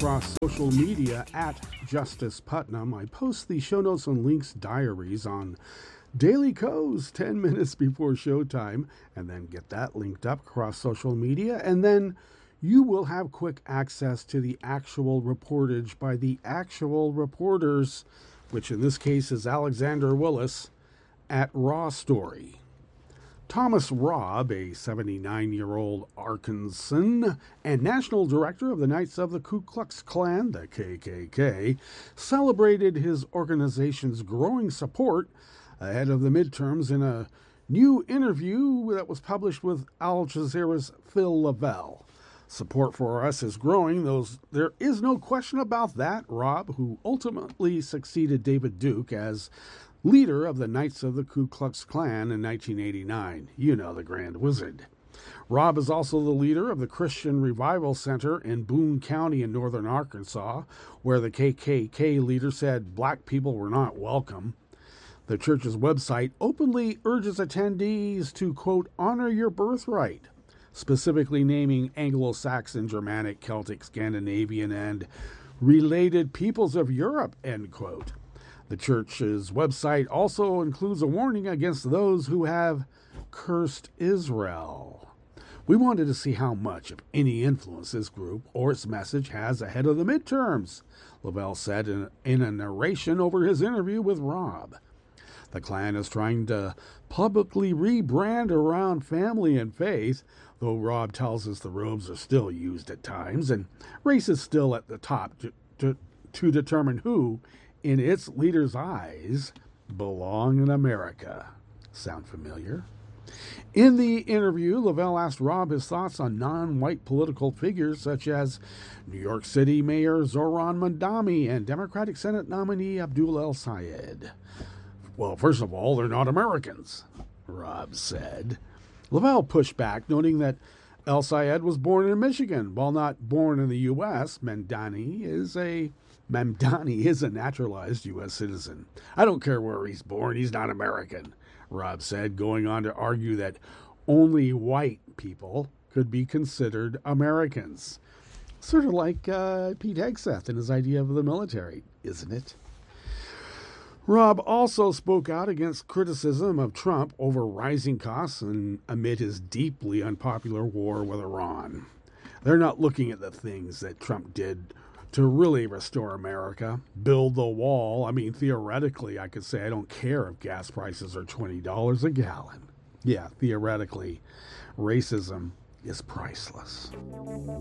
across social media at Justice Putnam. I post the show notes and links diaries on Daily Co's 10 minutes before showtime, and then get that linked up across social media, and then you will have quick access to the actual reportage by the actual reporters, which in this case is Alexander Willis at Raw Story. Thomas Robb, a 79-year-old Arkansan and national director of the Knights of the Ku Klux Klan, the KKK, celebrated his organization's growing support ahead of the midterms in a new interview that was published with Al Jazeera's Phil Lavelle. Support for us is growing, there is no question about that, Robb, who ultimately succeeded David Duke as leader of the Knights of the Ku Klux Klan in 1989. You know, the Grand Wizard. Robb is also the leader of the Christian Revival Center in Boone County in northern Arkansas, where the KKK leader said black people were not welcome. The church's website openly urges attendees to, quote, honor your birthright, specifically naming Anglo-Saxon, Germanic, Celtic, Scandinavian, and related peoples of Europe, end quote. The church's website also includes a warning against those who have cursed Israel. We wanted to see how much, if any, influence this group or its message has ahead of the midterms, Lavelle said in a narration over his interview with Robb. The Klan is trying to publicly rebrand around family and faith, though Robb tells us the robes are still used at times, and race is still at the top to determine who, in its leader's eyes, belong in America. Sound familiar? In the interview, Lavelle asked Robb his thoughts on non-white political figures such as New York City Mayor Zohran Mamdani and Democratic Senate nominee Abdul El-Sayed. Well, first of all, they're not Americans, Robb said. Lavelle pushed back, noting that El-Sayed was born in Michigan. While not born in the U.S., Mamdani is a naturalized U.S. citizen. I don't care where he's born, he's not American, Robb said, going on to argue that only white people could be considered Americans. Sort of like Pete Hegseth and his idea of the military, isn't it? Robb also spoke out against criticism of Trump over rising costs and amid his deeply unpopular war with Iran. They're not looking at the things that Trump did to really restore America, build the wall. I mean, theoretically, I could say I don't care if gas prices are $20 a gallon. Yeah, theoretically, racism is priceless.